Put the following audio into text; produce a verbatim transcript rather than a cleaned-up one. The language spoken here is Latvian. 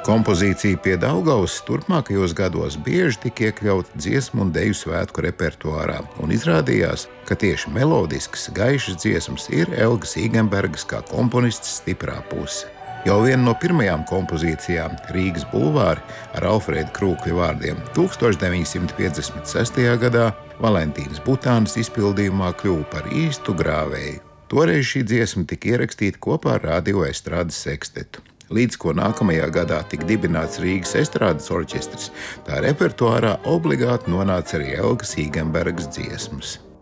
Kompozīcija pie Daugavas turpmākajos gados bieži tika iekļauta dziesmu un deju svētku repertuārā, un izrādījās, ka tieši melodiskas, gaišas dziesmas ir Elgas Īgenbergas kā komponistes stiprā puse. Jau viena no pirmajām kompozīcijām, Rīgas bulvāri ar Alfrēda Krūkļa vārdiem, tūkstoš deviņi simti piecdesmit sestajā gadā Valentīnas Butānas izpildījumā kļuva par īstu grāvēju. Toreiz šī dziesma tika ierakstīta kopā ar Radio Estrādes sekstetu. Līdz ko nākamajā gadā tika dibināts Rīgas estrādes orķestris, tā repertuārā obligāti nonāca arī Elgas Īgenbergas dziesmas.